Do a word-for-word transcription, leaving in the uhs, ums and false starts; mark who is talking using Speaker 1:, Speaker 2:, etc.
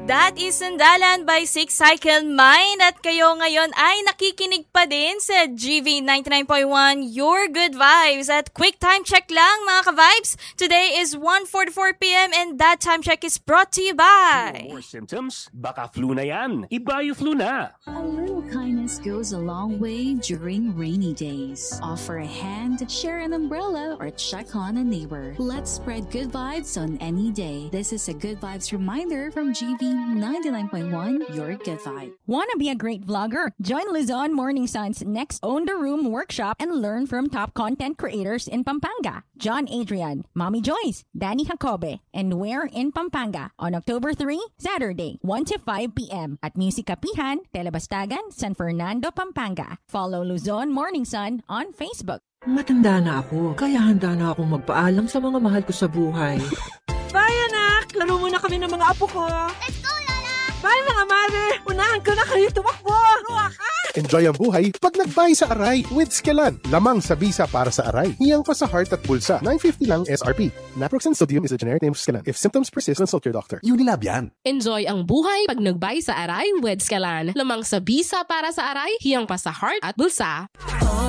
Speaker 1: That is Sandalan by Six Cycle Mind. At kayo ngayon ay nakikinig pa din sa G V ninety-nine point one, Your Good Vibes. At quick time check lang mga ka-vibes. Today is one forty-four p.m. and that time check is brought to you by...
Speaker 2: More symptoms? Baka flu na yan. Ibaju-flu na.
Speaker 3: A little kindness goes a long way during rainy days. Offer a hand, share an umbrella, or check on a neighbor. Let's spread good vibes on any day. This is a Good Vibes reminder from G V ninety-nine point one, Your Good Vibe.
Speaker 4: Wanna be a great vlogger? Join Luzon Morning Sun's next Own the Room workshop and learn from top content creators in Pampanga. John Adrian, Mommy Joyce, Danny Jacobe, and Where in Pampanga on October third, Saturday, one to five p.m. at Music Kapihan, Telebastagan, San Fernando, Pampanga. Follow Luzon Morning Sun on Facebook.
Speaker 5: Matanda na ako, kaya handa na akong magpaalam sa mga mahal ko sa buhay.
Speaker 6: Bye, anak! Laro muna kami ng mga apo ko.
Speaker 7: Let's go, Lola!
Speaker 6: Bye, mga mother! Unahan ko na kayo tumakbo! Ruwa ka!
Speaker 8: Enjoy ang buhay pag nag-buy sa Aray with Skelan. Lamang sa bisa para sa Aray. Hiyang pa sa heart at bulsa. nine fifty lang S R P. Naproxen sodium is a generic name of Skelan. If symptoms persist, consult your doctor.
Speaker 9: Unilab yan.
Speaker 10: Enjoy ang buhay pag nag-buy sa Aray with Skelan. Lamang sa bisa para sa Aray, hiyang pa sa heart at bulsa.